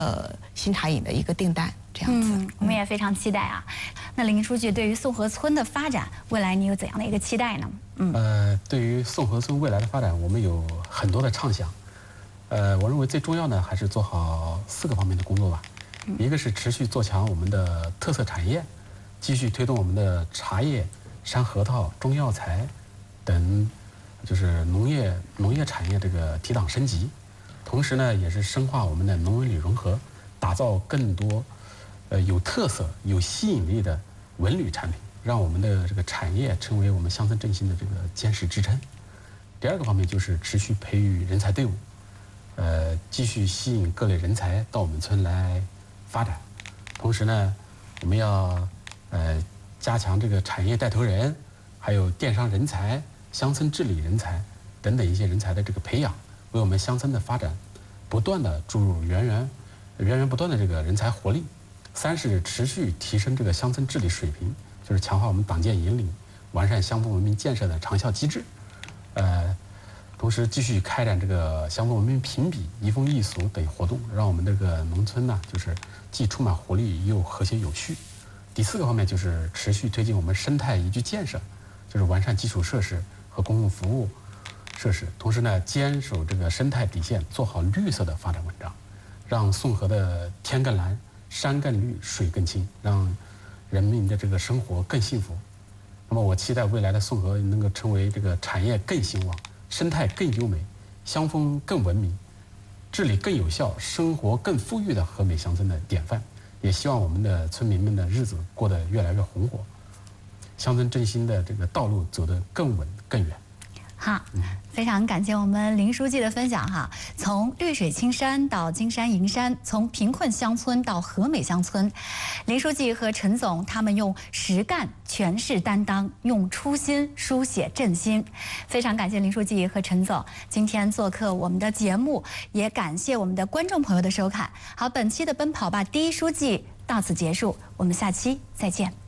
新茶饮的一个订单，这样子。 我们也非常期待啊。那林书记对于宋河村的发展，未来你有怎样的一个期待呢？ 对于宋河村未来的发展，我们有很多的畅想。我认为最重要的还是做好4个方面的工作吧。一个是持续做强我们的特色产业，继续推动我们的茶叶、山核桃、中药材等，就是农业产业这个提档升级。同时呢，也是深化我们的农文旅融合，打造更多有特色、有吸引力的文旅产品，让我们的这个产业成为我们乡村振兴的这个坚实支撑。第2个方面就是持续培育人才队伍，继续吸引各类人才到我们村来发展。同时呢，我们要加强这个产业带头人，还有电商人才、乡村治理人才等等一些人才的这个培养，为我们乡村的发展不断的注入源源不断的这个人才活力。3是持续提升这个乡村治理水平，就是强化我们党建引领、完善乡村文明建设的长效机制。同时继续开展这个乡村文明评比、移风易俗等活动，让我们这个农村呢，就是既充满活力又和谐有序。第4个方面就是持续推进我们生态宜居建设，就是完善基础设施和公共服务设施，同时呢，坚守这个生态底线，做好绿色的发展文章，让宋河的天更蓝、山更绿、水更清，让人民的这个生活更幸福。那么我期待未来的宋河能够成为这个产业更兴旺、生态更优美、乡风更文明、治理更有效、生活更富裕的和美乡村的典范。也希望我们的村民们的日子过得越来越红火，乡村振兴的这个道路走得更稳更远。 好，非常感谢我们林书记的分享哈。从绿水青山到金山银山，从贫困乡村到和美乡村，林书记和陈总他们用实干诠释担当，用初心书写振兴。非常感谢林书记和陈总今天做客我们的节目，也感谢我们的观众朋友的收看。好，本期的奔跑吧第一书记到此结束，我们下期再见。